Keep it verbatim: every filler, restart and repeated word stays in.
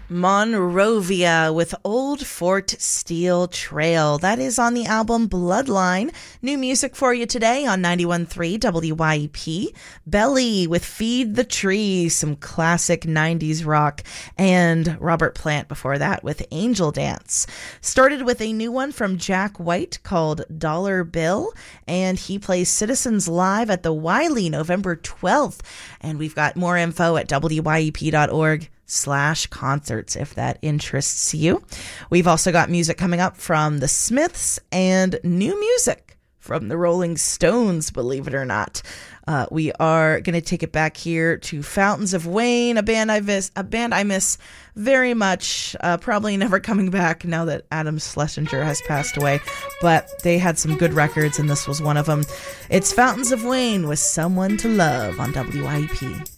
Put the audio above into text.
Monrovia with Old Fort Steel Trail. That is on the album Bloodline. New music for you today on ninety-one point three W Y E P. Belly with Feed the Tree, some classic nineties rock. And Robert Plant before that with Angel Dance. Started with a new one from Jack White called Dollar Bill. And he plays Citizens Live at the Wiley November twelfth. And we've got more info at W Y E P dot org. slash concerts if that interests you. We've also got music coming up from the Smiths and new music from the Rolling Stones, believe it or not. Uh, we are going to take it back here to Fountains of Wayne, a band I miss, a band I miss very much, uh, probably never coming back now that Adam Schlesinger has passed away, but they had some good records and this was one of them. It's Fountains of Wayne with Someone to Love on W Y E P.